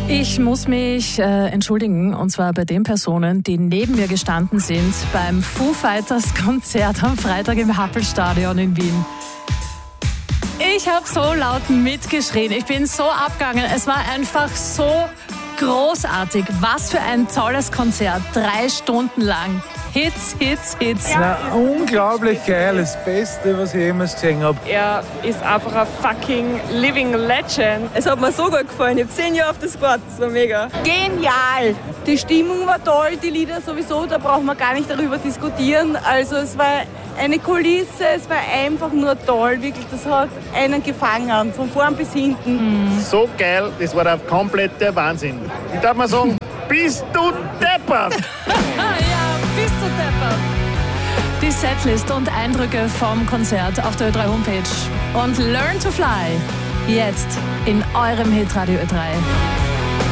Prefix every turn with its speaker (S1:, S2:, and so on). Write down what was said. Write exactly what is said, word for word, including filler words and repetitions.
S1: Ich muss mich äh, entschuldigen, und zwar bei den Personen, die neben mir gestanden sind beim Foo Fighters Konzert am Freitag im Happelstadion in Wien. Ich habe so laut mitgeschrien, ich bin so abgegangen, es war einfach so großartig. Was für ein tolles Konzert, drei Stunden lang. Hits, Hits, Hits.
S2: Ja, unglaublich geil, das Beste, was ich jemals gesehen habe.
S3: Er ist einfach ein fucking living legend. Es hat mir so gut gefallen, ich habe zehn Jahre auf das gewartet, das war mega.
S4: Genial! Die Stimmung war toll, die Lieder sowieso, da braucht man gar nicht darüber diskutieren. Also es war eine Kulisse, es war einfach nur toll, wirklich, das hat einen gefangen, von vorn bis hinten.
S5: Mhm. So geil, das war der komplette Wahnsinn. Ich darf mal sagen, bist du deppert!
S1: Ja, bist du deppert! Die Setlist und Eindrücke vom Konzert auf der Ö drei Homepage. Und Learn to Fly, jetzt in eurem Hitradio Ö drei.